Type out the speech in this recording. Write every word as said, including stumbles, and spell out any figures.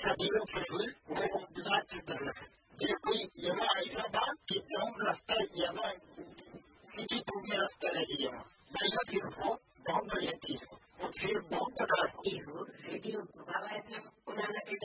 जीवन फिर हुई वो विराट चित्र जे कोई एवं ऐसा बात कि जौन रास्ता एवं सीधी टूब में रास्ता रही है बढ़िया फिर हो बहुत बढ़िया चीज हो और फिर बहुत प्रकार हो रेडियो बाबा उन्होंने